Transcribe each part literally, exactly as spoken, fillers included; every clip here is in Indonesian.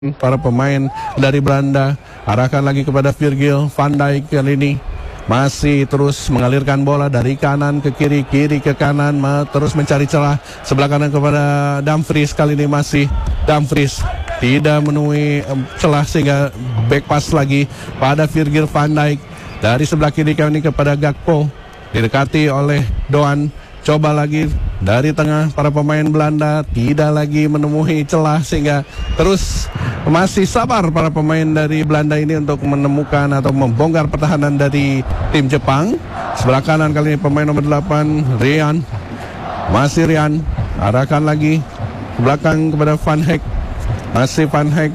para pemain dari Belanda. Arahkan lagi kepada Virgil van Dijk kali ini. Masih terus mengalirkan bola dari kanan ke kiri, kiri ke kanan, terus mencari celah sebelah kanan kepada Dumfries. Kali ini masih Dumfries tidak menemui celah sehingga back pass lagi pada Virgil van Dijk. Dari sebelah kiri kali ini kepada Gakpo, didekati oleh Doan. Coba lagi dari tengah para pemain Belanda, tidak lagi menemui celah sehingga terus masih sabar para pemain dari Belanda ini untuk menemukan atau membongkar pertahanan dari tim Jepang. Sebelah kanan kali ini pemain nomor delapan Rian, masih Rian, arahkan lagi ke belakang kepada Van Hek, masih Van Hek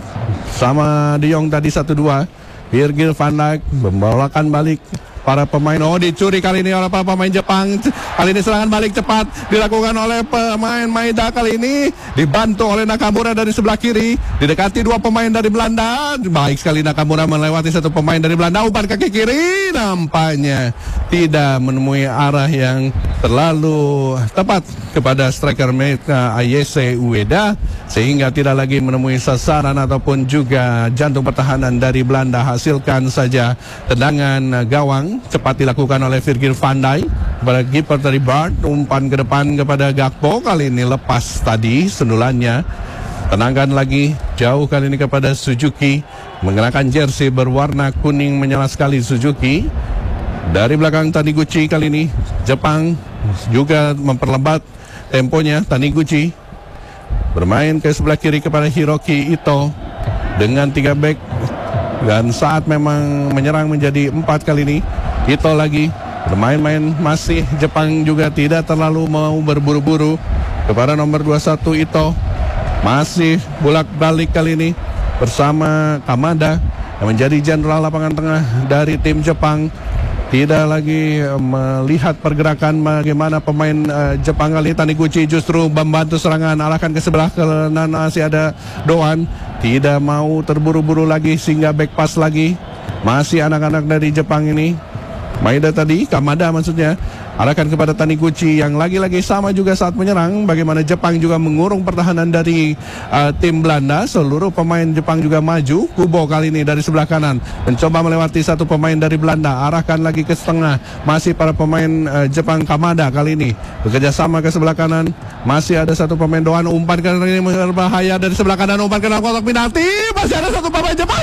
sama De Jong tadi satu dua. Virgil van Dijk membawakan balik para pemain. Oh, dicuri kali ini oleh para pemain Jepang. Kali ini serangan balik cepat dilakukan oleh pemain Maeda. Kali ini dibantu oleh Nakamura dari sebelah kiri. Didekati dua pemain dari Belanda. Baik sekali Nakamura melewati satu pemain dari Belanda. Umpan kaki kiri, nampaknya tidak menemui arah yang terlalu tepat kepada striker mereka Ayase Ueda, sehingga tidak lagi menemui sasaran ataupun juga jantung pertahanan dari Belanda. Hasilkan saja tendangan gawang cepat dilakukan oleh Virgil van Dijk kepada kiper dari Bart. Umpan ke depan kepada Gakpo, kali ini lepas tadi sendulannya. Tenangkan lagi jauh kali ini kepada Suzuki, mengenakan jersey berwarna kuning menyala sekali Suzuki. Dari belakang Taniguchi kali ini Jepang juga memperlambat temponya. Taniguchi bermain ke sebelah kiri kepada Hiroki Ito dengan tiga back, dan saat memang menyerang menjadi empat kali ini. Ito lagi bermain-main, masih Jepang juga tidak terlalu mau berburu-buru kepada nomor dua puluh satu Ito. Masih bolak-balik kali ini bersama Kamada yang menjadi jenderal lapangan tengah dari tim Jepang. Tidak lagi melihat pergerakan bagaimana pemain uh, Jepang kali ini. Taniguchi justru membantu serangan, arahkan ke sebelah kanan, masih ada Doan. Tidak mau terburu-buru lagi sehingga back pass lagi. Masih anak-anak dari Jepang ini. Maeda tadi, Kamada maksudnya, arahkan kepada Taniguchi yang lagi-lagi sama juga saat menyerang. Bagaimana Jepang juga mengurung pertahanan dari uh, tim Belanda. Seluruh pemain Jepang juga maju. Kubo kali ini dari sebelah kanan mencoba melewati satu pemain dari Belanda. Arahkan lagi ke setengah. Masih para pemain uh, Jepang. Kamada kali ini bekerja sama ke sebelah kanan. Masih ada satu pemain Doan. Umpan kali ini berbahaya dari sebelah kanan. Umpan ke dalam kotak penalti. Masih ada satu pemain Jepang.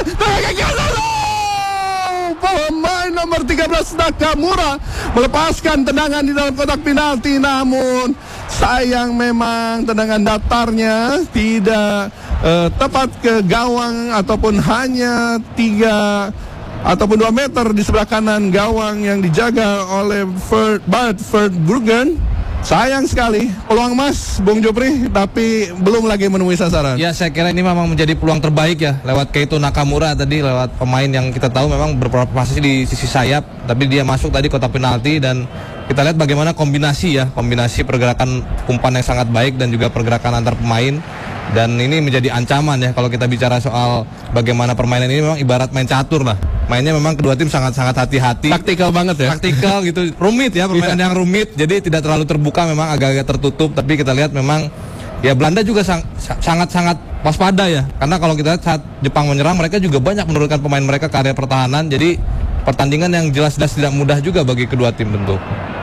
Pemain nomor tiga belas Nakamura melepaskan tendangan di dalam kotak penalti, namun sayang memang tendangan datarnya tidak uh, tepat ke gawang ataupun hanya tiga ataupun dua meter di sebelah kanan gawang yang dijaga oleh Bart Verbruggen. Sayang sekali, peluang emas Bung Jopri, tapi belum lagi menemui sasaran. Ya, saya kira ini memang menjadi peluang terbaik ya, lewat Keito Nakamura tadi, lewat pemain yang kita tahu memang berprestasi di sisi sayap, tapi dia masuk tadi kotak penalti. Dan kita lihat bagaimana kombinasi ya, kombinasi pergerakan umpan yang sangat baik dan juga pergerakan antar pemain. Dan ini menjadi ancaman ya kalau kita bicara soal bagaimana permainan ini. Memang ibarat main catur lah. Mainnya memang kedua tim sangat-sangat hati-hati. Taktikal banget ya. Taktikal gitu, rumit ya, permainan yang rumit. Jadi tidak terlalu terbuka, memang agak-agak tertutup. Tapi kita lihat memang ya Belanda juga sangat-sangat waspada ya. Karena kalau kita lihat saat Jepang menyerang, mereka juga banyak menurunkan pemain mereka ke area pertahanan. Jadi pertandingan yang jelas-jelas tidak mudah juga bagi kedua tim tentu.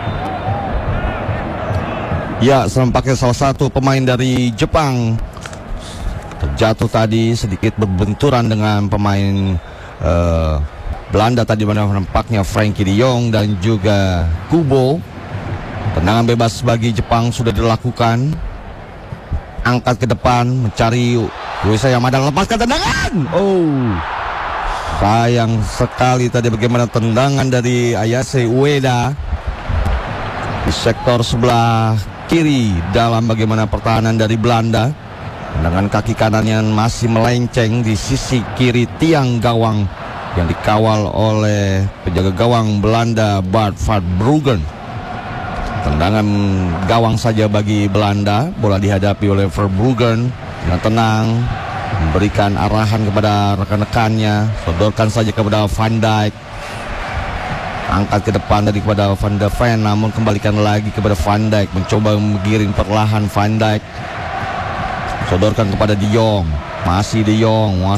Ya, senampaknya salah satu pemain dari Jepang terjatuh tadi, sedikit berbenturan dengan pemain uh, Belanda tadi, mana nampaknya Frankie De Jong dan juga Kubo. Tendangan bebas bagi Jepang sudah dilakukan. Angkat ke depan, mencari Luisa Yamada, lepaskan tendangan. Oh, sayang sekali tadi bagaimana tendangan dari Ayase Ueda di sektor sebelah kiri dalam bagaimana pertahanan dari Belanda. Dengan kaki kanan yang masih melenceng di sisi kiri tiang gawang yang dikawal oleh penjaga gawang Belanda Bart Verbruggen. Tendangan gawang saja bagi Belanda. Bola dihadapi oleh Verbruggen dengan tenang, memberikan arahan kepada rekan-rekannya, sodorkan saja kepada Van Dijk. Angkat ke depan dari kepada Van de Ven, namun kembalikan lagi kepada Van Dijk, mencoba menggiring perlahan Van Dijk. Sodorkan kepada De Jong. Masih De Jong